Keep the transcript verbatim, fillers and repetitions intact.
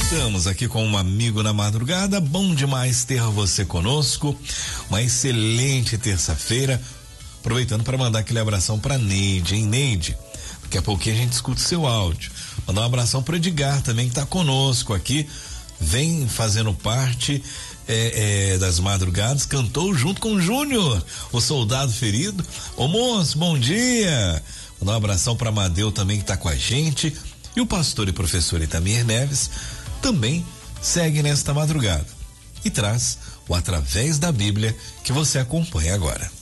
Estamos aqui com um amigo na madrugada, bom demais ter você conosco, uma excelente terça-feira, aproveitando para mandar aquele abração para Neide, hein, Neide? Daqui a pouquinho a gente escuta o seu áudio. Mandar um abração para Edgar também, que tá conosco aqui, vem fazendo parte é, é, das madrugadas, cantou junto com o Júnior, o soldado ferido. Ô moço, bom dia! Mandar um abração para Amadeu também, que tá com a gente. E o pastor e professor Itamir Neves também segue nesta madrugada e traz o Através da Bíblia que você acompanha agora.